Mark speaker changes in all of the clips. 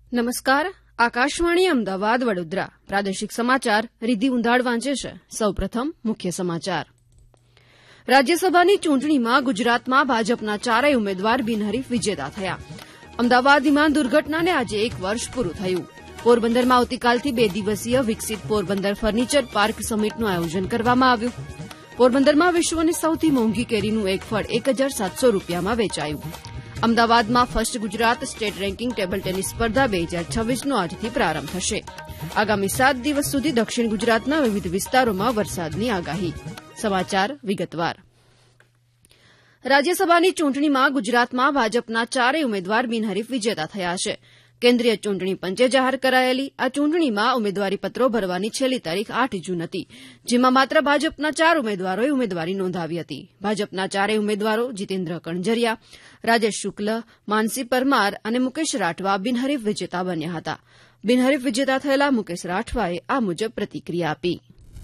Speaker 1: નમસ્કાર. આકાશવાણી અમદાવાદ વડોદરા પ્રાદેશિક સમાચાર રિદ્ધિ ઉંધાડ વાંચે છે. સૌપ્રથમ મુખ્ય સમાચાર. રાજ્યસભાની ચૂંટણીમાં ગુજરાતમાં ભાજપના ચારેય ઉમેદવાર બિનહરીફ વિજેતા થયા. અમદાવાદ વિમાન દુર્ઘટનાને આજે 1 વર્ષ પૂરું થયું. પોરબંદરમાં આવતીકાલથી 2 દિવસીય વિકસિત પોરબંદર ફર્નિચર પાર્ક સમિટનું આયોજન કરવામાં આવ્યું. પોરબંદરમાં વિશ્વની સૌથી મોંઘી કેરીનું એક ફળ 1,700 રૂપિયામાં વેચાયું. અમદાવાદમાં first Gujarat state ranking table tennis સ્પર્ધા 2026નો આજથી પ્રારંભ થશે. આગામી 7 દિવસ સુધી દક્ષિણ ગુજરાતના વિવિધ વિસ્તારોમાં વરસાદની આગાહી. સમાચાર વિગતવાર. રાજ્યસભાની ચૂંટણીમાં ગુજરાતમાં ભાજપના ચારેય ઉમેદવાર બિનહરીફ વિજેતા થયા છે. કેન્દ્રીય ચૂંટણી પંચે જાહેર કરાયેલી આ ચૂંટણીમાં ઉમેદવારીપત્રો ભરવાની છેલ્લી તારીખ 8 જૂન હતી, જેમાં માત્ર ભાજપના 4 ઉમેદવારોએ ઉમેદવારી નોંધાવી હતી. ભાજપના ચારેય ઉમેદવારો જીતેન્દ્ર કણઝરિયા, રાજેશ શુક્લ, માનસી પરમાર અને મુકેશ રાઠવા બિનહરીફ વિજેતા બન્યા હતા. બિનહરીફ વિજેતા થયેલા મુકેશ રાઠવાએ આ મુજબ પ્રતિક્રિયા આપી.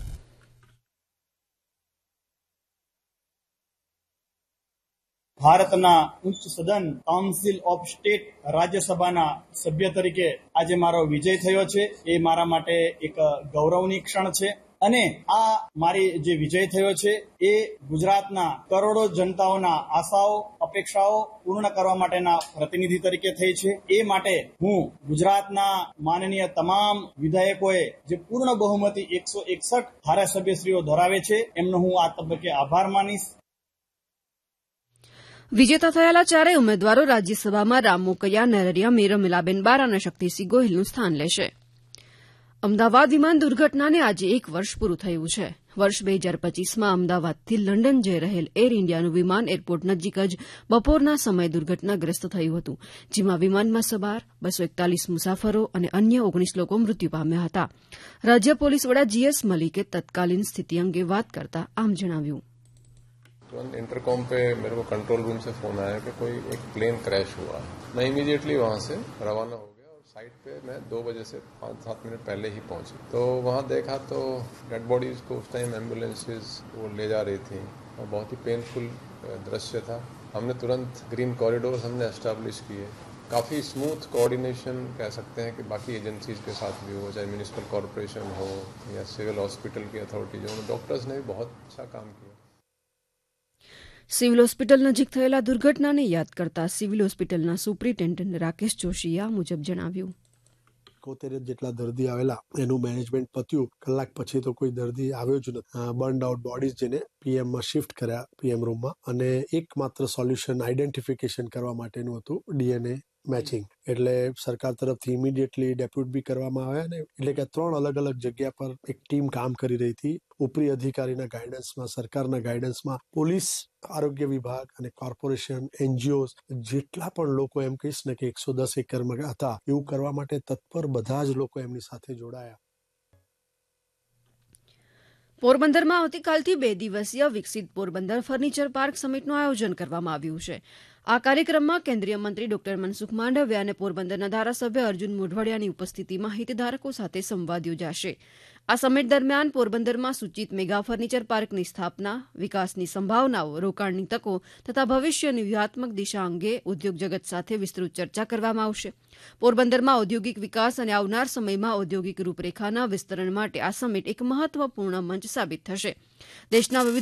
Speaker 2: ભારતના ઉચ્ચ સદન કાઉન્સિલ ઓફ સ્ટેટ રાજ્યસભાના સભ્ય તરીકે આજે મારો વિજય થયો છે. એ મારા માટે એક ગૌરવની ક્ષણ છે અને આ મારી જે વિજય થયો છે એ ગુજરાતના કરોડો જનતાઓના આશાઓ અપેક્ષાઓ પૂર્ણ કરવા માટેના પ્રતિનિધિ તરીકે થઈ છે. એ માટે હું ગુજરાતના માનનીય તમામ વિધાયકોએ જે પૂર્ણ બહુમતી 161 ધારાસભ્યશ્રીઓ ધરાવે છે એમનો હું આ તબક્કે આભાર માનીશ.
Speaker 1: વિજેતા થયેલા ચારેય ઉમેદવારો રાજ્યસભામાં રામ મોકૈયા, નરરિયા મીર, મિલાબેન બારા અને શક્તિસિંહ ગોહિલનું સ્થાન લેશે. અમદાવાદ વિમાન દુર્ઘટનાને આજે 1 વર્ષ પૂરું થયું છે. વર્ષ 2025માં અમદાવાદથી લંડન જઈ રહેલ એર ઇન્ડિયાનું વિમાન એરપોર્ટ નજીક જ બપોરના સમયે દુર્ઘટનાગ્રસ્ત થયું હતું, જેમાં વિમાનમાં સવાર 241 મુસાફરો અને અન્ય 19 લોકો મૃત્યુ પામ્યા હતા. રાજ્ય પોલીસ વડા જીએસ મલિકે તત્કાલીન સ્થિતિ અંગે વાત કરતા આમ જણાવ્યું.
Speaker 3: तुरंत इंटरकॉम पे मेरे को कंट्रोल रूम से फोन आया कि कोई एक प्लेन क्रैश हुआ. मैं इमीडिएटली वहां से रवाना हो गया और साइट पे मैं 2 बजे से 5-7 मिनट पहले ही पहुंची. तो वहां देखा तो डेड बॉडीज को उस टाइम एम्बुलेंसेज वो ले जा रही थी और बहुत ही पेनफुल दृश्य था. हमने तुरंत ग्रीन कॉरिडोर हमने एस्टैब्लिश किए. काफ़ी स्मूथ कोऑर्डिनेशन कह सकते हैं कि बाकी एजेंसीज के साथ भी हो, चाहे म्यूनिसिपल कॉरपोरेशन हो या सिविल हॉस्पिटल की अथॉरिटीज हो. डॉक्टर्स ने भी बहुत अच्छा काम किया.
Speaker 1: સિવિલ હોસ્પિટલ નજીક થયેલા દુર્ઘટનાને યાદ કરતા સિવિલ હોસ્પિટલના સુપ્રિન્ટેન્ડન્ટ રાકેશ જોશીએ આ મુજબ જણાવ્યું.
Speaker 4: 71 જેટલા દર્દી આવેલા, એનું મેનેજમેન્ટ પત્યું. કલાક પછી તો કોઈ દર્દી આવ્યો જ નથી. બર્ન્ડ આઉટ બોડીઝ જેને પીએમમાં શિફ્ટ કર્યા પીએમ રૂમમાં, અને એકમાત્ર સોલ્યુશન આઈડેન્ટિફિકેશન કરવા માટેનું હતું ડીએનએ મેચિંગ. એટલે સરકાર તરફથી ઇમિડિયેટલી ડેપ્યુટ બી કરવામાં આવ્યા ને, એટલે કે 3 અલગ અલગ જગ્યા પર એક ટીમ કામ કરી રહી હતી. ઉપરી અધિકારીના ગાઈડન્સમાં, સરકારના ગાઈડન્સમાં પોલીસ, આરોગ્ય વિભાગ અને કોર્પોરેશન, એનજીઓ જેટલા પણ લોકો એમ કહીશ ને કે 110 એકરમાં હતા, એવું કરવા માટે તત્પર બધા જ લોકો એમની સાથે જોડાયા.
Speaker 1: પોરબંદરમાં આવતીકાલથી 2 દિવસીય વિકસિત પોરબંદર ફર્નિચર પાર્ક સમિટનું આયોજન કરવામાં આવ્યું છે. આ કાર્યક્રમમાં કેન્દ્રીય મંત્રી ડોક્ટર મનસુખ માંડવિયા અને પોરબંદરના ધારાસભ્ય અર્જુન મોઢવાડિયાની ઉપસ્થિતિમાં હિતધારકો સાથે સંવાદ યોજાશે. આ સમિટ દરમિયાન પોરબંદરમાં સૂચિત મેગા ફર્નિચર પાર્કની સ્થાપના, વિકાસની સંભાવનાઓ, રોકાણની તકો તથા ભવિષ્યની વ્યૂહાત્મક દિશા અંગે ઉદ્યોગ જગત સાથે વિસ્તૃત ચર્ચા કરવામાં આવશે. પોરબંદરમાં ઔદ્યોગિક વિકાસ અને આવનાર સમયમાં ઔદ્યોગિક રૂપરેખાના વિસ્તરણ માટે આ સમિટ એક મહત્વપૂર્ણ મંચ સાબિત થશે. દેશના વિવિધ